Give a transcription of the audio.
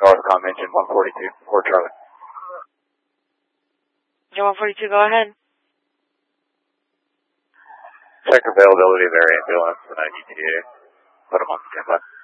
Northcom engine 142, Fort Charlie. Engine 142, go ahead. Check availability of area ambulance and ETA. Put them on standby.